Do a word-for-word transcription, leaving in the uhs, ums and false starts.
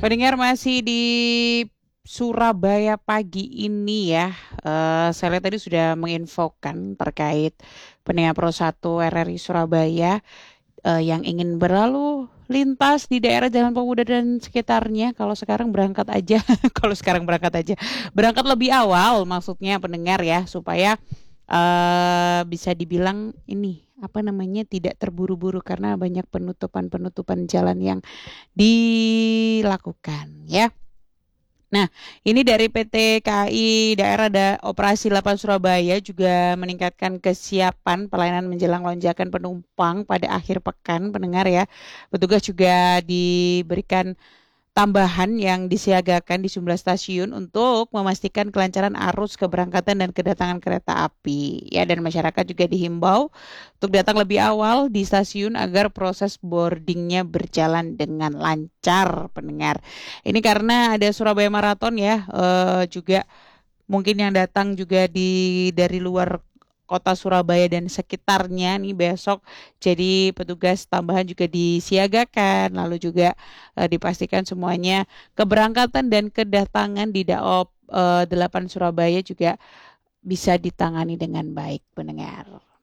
Pendengar masih di Surabaya pagi ini ya. Eh, saya lihat tadi sudah menginfokan terkait pendengar Pro satu R R I Surabaya eh, yang ingin berlalu lintas di daerah Jalan Pemuda dan sekitarnya. Kalau sekarang berangkat aja, kalau sekarang berangkat aja, berangkat lebih awal maksudnya pendengar ya, supaya eh bisa dibilang ini apa namanya tidak terburu-buru karena banyak penutupan-penutupan jalan yang dilakukan ya. Nah, ini dari P T K A I Daerah da Operasi delapan Surabaya juga meningkatkan kesiapan pelayanan menjelang lonjakan penumpang pada akhir pekan, pendengar ya. Petugas juga diberikan tambahan yang disiagakan di sejumlah stasiun untuk memastikan kelancaran arus keberangkatan dan kedatangan kereta api. Ya, dan masyarakat juga dihimbau untuk datang lebih awal di stasiun agar proses boardingnya berjalan dengan lancar, pendengar. Ini karena ada Surabaya Marathon ya, eh, juga mungkin yang datang juga di dari luar kota Surabaya dan sekitarnya nih besok, jadi petugas tambahan juga disiagakan, lalu juga eh, dipastikan semuanya keberangkatan dan kedatangan di Daop eh, delapan Surabaya juga bisa ditangani dengan baik, pendengar.